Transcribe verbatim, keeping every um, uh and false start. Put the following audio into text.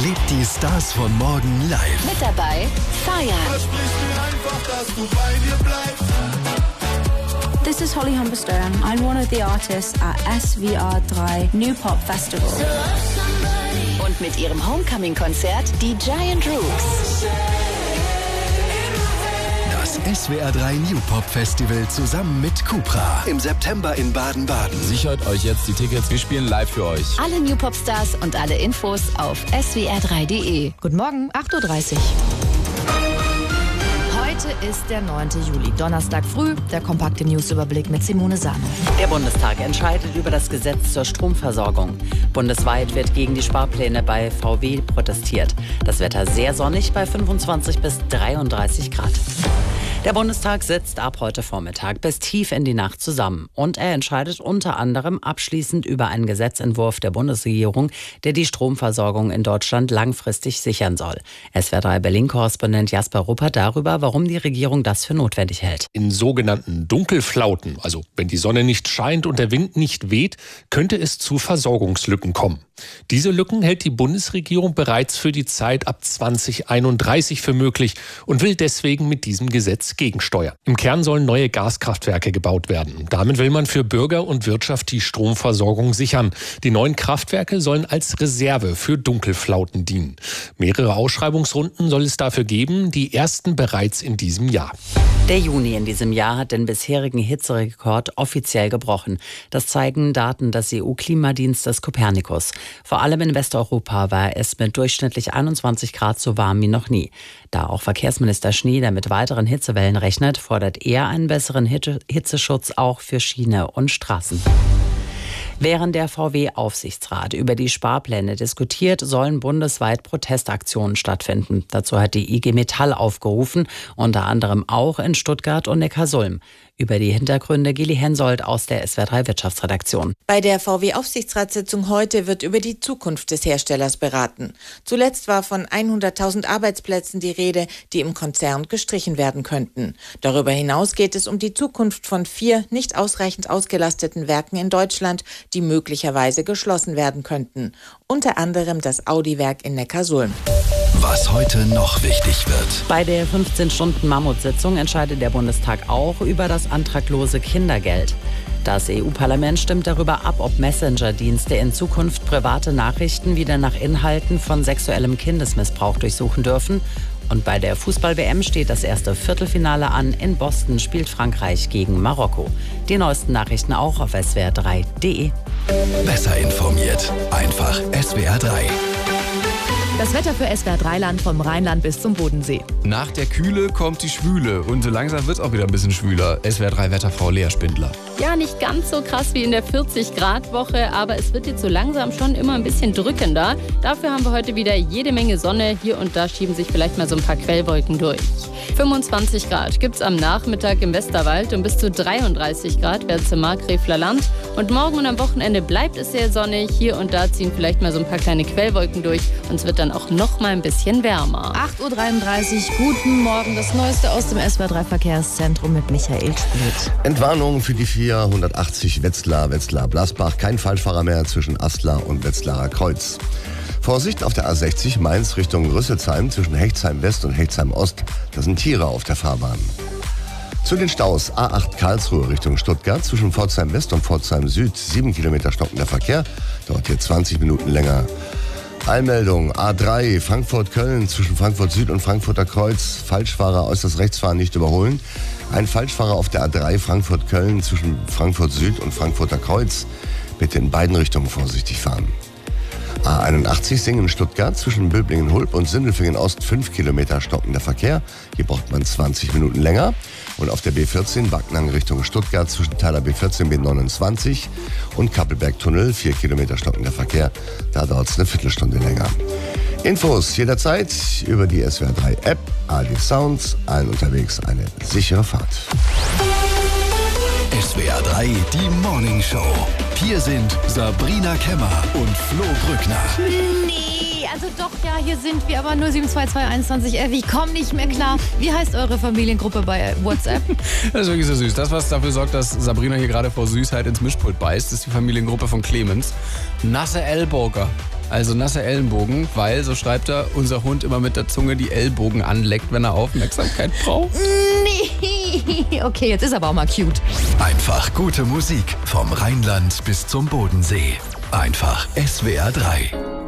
Erlebt die Stars von morgen live. Mit dabei Fire. Versprich mir einfach, dass du bei mir bleibst. This is Holly Humberstone. I'm one of the artists at S W R drei New Pop Festival. Und mit ihrem Homecoming-Konzert die Giant Rooks. Das S W R drei New Pop Festival zusammen mit Cupra. Im September in Baden-Baden. Sichert euch jetzt die Tickets. Wir spielen live für euch. Alle New Pop Stars und alle Infos auf s w r drei punkt d e. Guten Morgen, acht Uhr dreißig. Heute ist der neunte Juli, Donnerstag früh, der kompakte Newsüberblick mit Simone Sahne. Der Bundestag entscheidet über das Gesetz zur Stromversorgung. Bundesweit wird gegen die Sparpläne bei V W protestiert. Das Wetter sehr sonnig bei fünfundzwanzig bis dreiunddreißig Grad. Der Bundestag sitzt ab heute Vormittag bis tief in die Nacht zusammen. Und er entscheidet unter anderem abschließend über einen Gesetzentwurf der Bundesregierung, der die Stromversorgung in Deutschland langfristig sichern soll. S W R drei Berlin-Korrespondent Jasper Ruppert darüber, warum die Regierung das für notwendig hält. In sogenannten Dunkelflauten, also wenn die Sonne nicht scheint und der Wind nicht weht, könnte es zu Versorgungslücken kommen. Diese Lücken hält die Bundesregierung bereits für die Zeit ab zwanzig einunddreißig für möglich und will deswegen mit diesem Gesetz gegensteuern. Im Kern sollen neue Gaskraftwerke gebaut werden. Damit will man für Bürger und Wirtschaft die Stromversorgung sichern. Die neuen Kraftwerke sollen als Reserve für Dunkelflauten dienen. Mehrere Ausschreibungsrunden soll es dafür geben, die ersten bereits in diesem Jahr. Der Juni in diesem Jahr hat den bisherigen Hitzerekord offiziell gebrochen. Das zeigen Daten des E U-Klimadienstes Copernicus. Vor allem in Westeuropa war es mit durchschnittlich einundzwanzig Grad so warm wie noch nie. Da auch Verkehrsminister Schnieder mit weiteren Hitzewellen rechnet, fordert er einen besseren Hitzeschutz auch für Schiene und Straßen. Während der V W-Aufsichtsrat über die Sparpläne diskutiert, sollen bundesweit Protestaktionen stattfinden. Dazu hat die I G Metall aufgerufen, unter anderem auch in Stuttgart und Neckarsulm. Über die Hintergründe Gili Hensoldt aus der S W R drei Wirtschaftsredaktion. Bei der V W-Aufsichtsratssitzung heute wird über die Zukunft des Herstellers beraten. Zuletzt war von hunderttausend Arbeitsplätzen die Rede, die im Konzern gestrichen werden könnten. Darüber hinaus geht es um die Zukunft von vier nicht ausreichend ausgelasteten Werken in Deutschland, die möglicherweise geschlossen werden könnten. Unter anderem das Audi-Werk in Neckarsulm. Was heute noch wichtig wird. Bei der fünfzehn Stunden Mammutsitzung entscheidet der Bundestag auch über das antraglose Kindergeld. Das E U-Parlament stimmt darüber ab, ob Messenger-Dienste in Zukunft private Nachrichten wieder nach Inhalten von sexuellem Kindesmissbrauch durchsuchen dürfen. Und bei der Fußball-W M steht das erste Viertelfinale an. In Boston spielt Frankreich gegen Marokko. Die neuesten Nachrichten auch auf s w r drei punkt d e. Besser informiert. Einfach S W R drei. Das Wetter für S W R drei Land vom Rheinland bis zum Bodensee. Nach der Kühle kommt die Schwüle und so langsam wird es auch wieder ein bisschen schwüler. S W R drei Wetterfrau Lea Spindler. Ja, nicht ganz so krass wie in der vierzig Grad Woche, aber es wird jetzt so langsam schon immer ein bisschen drückender. Dafür haben wir heute wieder jede Menge Sonne. Hier und da schieben sich vielleicht mal so ein paar Quellwolken durch. fünfundzwanzig Grad gibt es am Nachmittag im Westerwald und bis zu dreiunddreißig Grad werden es im Markgräfler Land. Und morgen und am Wochenende bleibt es sehr sonnig. Hier und da ziehen vielleicht mal so ein paar kleine Quellwolken durch und es wird dann auch noch mal ein bisschen wärmer. acht Uhr dreiunddreißig, guten Morgen. Das Neueste aus dem S W R drei Verkehrszentrum mit Michael Split. Entwarnung für die vierhundertachtzig Wetzlar, Wetzlar-Blasbach. Kein Falschfahrer mehr zwischen Astlar und Wetzlarer Kreuz. Vorsicht auf der A sechzig Mainz Richtung Rüsselsheim zwischen Hechtsheim West und Hechtsheim Ost. Da sind Tiere auf der Fahrbahn. Zu den Staus A acht Karlsruhe Richtung Stuttgart zwischen Pforzheim West und Pforzheim Süd. Sieben Kilometer stockender Verkehr. Dauert hier zwanzig Minuten länger. Eilmeldung A drei Frankfurt-Köln zwischen Frankfurt Süd und Frankfurter Kreuz. Falschfahrer äußerst rechts fahren, nicht überholen. Ein Falschfahrer auf der A drei Frankfurt-Köln zwischen Frankfurt Süd und Frankfurter Kreuz. Bitte in beiden Richtungen vorsichtig fahren. A einundachtzig Singen-Stuttgart zwischen Böblingen-Hulb und Sindelfingen-Ost. fünf Kilometer stockender Verkehr. Hier braucht man zwanzig Minuten länger. Und auf der B vierzehn Backnang Richtung Stuttgart zwischen Teiler B vierzehn B neunundzwanzig und Kappelberg-Tunnel. vier Kilometer stockender Verkehr. Da dauert es eine Viertelstunde länger. Infos jederzeit über die S W R drei App, A D Sounds. Allen unterwegs eine sichere Fahrt. S W R drei, die Morning Show. Hier sind Sabrina Kemmer und Flo Brückner. Nee, also doch, ja, hier sind wir, aber null sieben zwei zwei einundzwanzig elf. Ich komme nicht mehr klar. Wie heißt eure Familiengruppe bei WhatsApp? Das ist wirklich so süß. Das, was dafür sorgt, dass Sabrina hier gerade vor Süßheit ins Mischpult beißt, ist die Familiengruppe von Clemens. Nasse Ellbogen. Also nasser Ellenbogen, weil, so schreibt er, unser Hund immer mit der Zunge die Ellbogen anleckt, wenn er Aufmerksamkeit braucht. Nee, okay, jetzt ist aber auch mal cute. Einfach gute Musik vom Rheinland bis zum Bodensee. Einfach S W R drei.